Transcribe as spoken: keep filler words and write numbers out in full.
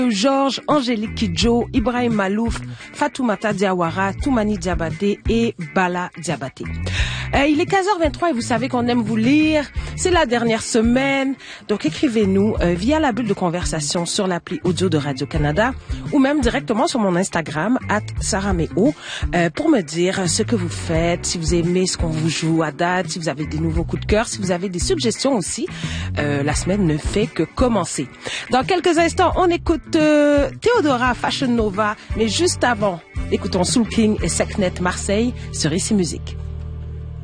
Georges, Angélique Kidjo, Ibrahim Malouf, Fatoumata Diawara, Toumani Diabaté et Bala Diabaté. Euh, il est quinze heures vingt-trois et vous savez qu'on aime vous lire. C'est la dernière semaine. Donc écrivez-nous euh, via la bulle de conversation sur l'appli audio de Radio-Canada ou même directement sur mon Instagram, at sarameo, euh, pour me dire ce que vous faites, si vous aimez ce qu'on vous joue à date, si vous avez des nouveaux coups de cœur, si vous avez des suggestions aussi. Euh, la semaine ne fait que commencer. Dans quelques instants, on écoute euh, Théodora Fashion Nova, mais juste avant, écoutons Soul King et Sekhmet Marseille sur Ici Musique.